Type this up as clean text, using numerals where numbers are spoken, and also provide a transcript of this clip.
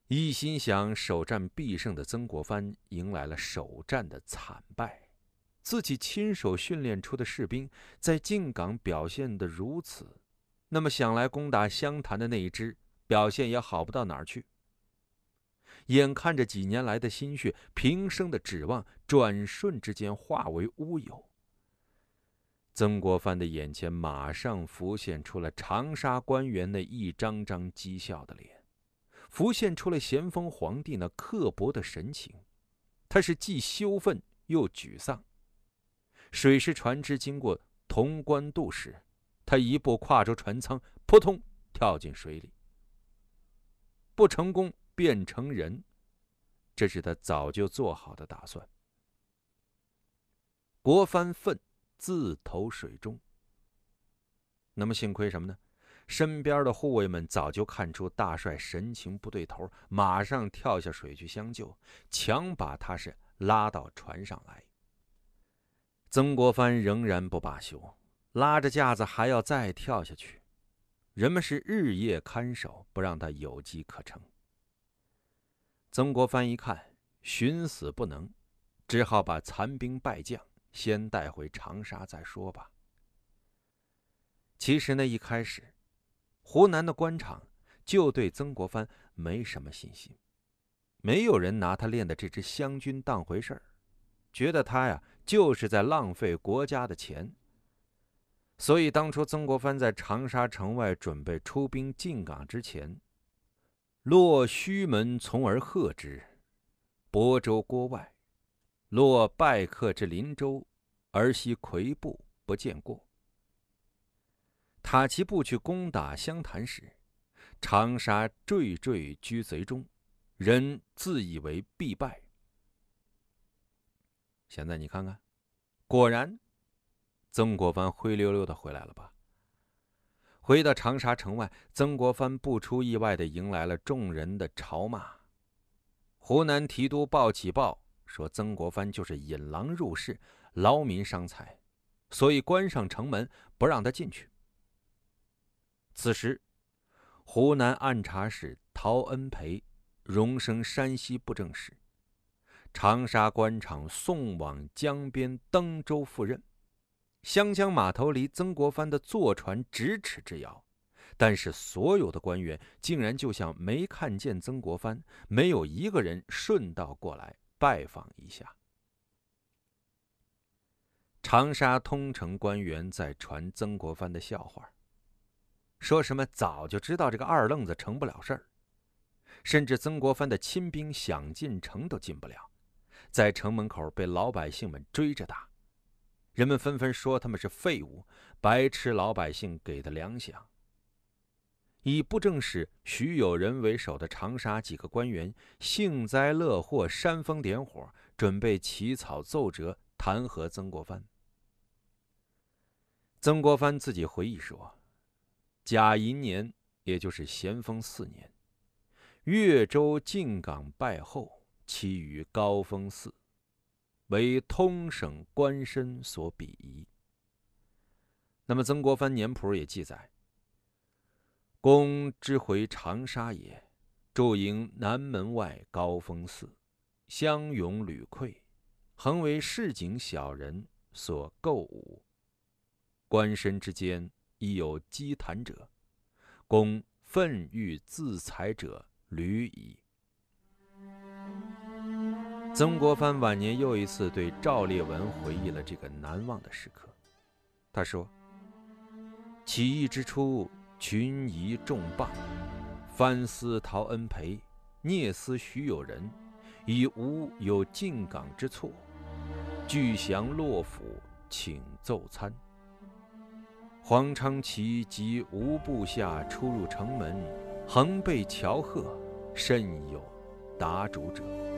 一心想首战必胜的曾国藩迎来了首战的惨败，自己亲手训练出的士兵在靖港表现得如此，那么想来攻打湘潭的那一支表现也好不到哪儿去。眼看着几年来的心血、平生的指望，转瞬之间化为乌有。曾国藩的眼前马上浮现出了长沙官员那一张张讥笑的脸，浮现出了咸丰皇帝那刻薄的神情。他是既羞愤又沮丧。水师船只经过潼关渡时，他一步跨出船舱，扑通跳进水里。不成功便成仁，这是他早就做好的打算。国藩愤，自投水中。那么幸亏什么呢？身边的护卫们早就看出大帅神情不对头，马上跳下水去相救，强把他是拉到船上来。曾国藩仍然不罢休，拉着架子还要再跳下去。人们是日夜看守，不让他有机可乘。曾国藩一看寻死不能，只好把残兵败将先带回长沙再说吧。其实呢，一开始湖南的官场就对曾国藩没什么信心，没有人拿他练的这支湘军当回事儿，觉得他呀就是在浪费国家的钱。所以当初曾国藩在长沙城外准备出兵进港之前，落须门从而贺之，亳州郭外，落拜客之林州，而西夔部不见过。塔其部去攻打湘潭时，长沙惴惴居贼中，人自以为必败。现在你看看，果然曾国藩灰溜溜的回来了吧？回到长沙城外，曾国藩不出意外的迎来了众人的嘲骂。湖南提督报起报说曾国藩就是引狼入室，劳民伤财，所以关上城门不让他进去。此时湖南按察使陶恩培荣升山西布政使，长沙官场送往江边登州赴任。湘江码头离曾国藩的坐船咫尺之遥，但是所有的官员竟然就像没看见曾国藩，没有一个人顺道过来拜访一下。长沙通城官员在传曾国藩的笑话，说什么早就知道这个二愣子成不了事儿，甚至曾国藩的亲兵想进城都进不了，在城门口被老百姓们追着打。人们纷纷说他们是废物，白吃老百姓给的粮饷。以布政使徐有仁为首的长沙几个官员幸灾乐祸，煽风点火，准备起草奏折弹劾曾国藩。曾国藩自己回忆说，甲寅年，也就是咸丰4年，越州进港败后，期于高峰寺，为通省官绅所鄙夷。那么曾国藩年谱也记载，公之回长沙也，驻营南门外高峰寺，相拥屡溃，恒为市井小人所构舞。官绅之间亦有积谈者，公愤欲自裁者屡矣。曾国藩晚年又一次对赵烈文回忆了这个难忘的时刻。他说，起义之初，群疑众谤，藩司陶恩培，聂司徐有仁，以吾有进港之错，具降洛府，请奏参。黄昌祺及吴部下出入城门，恒被乔贺，甚有答主者。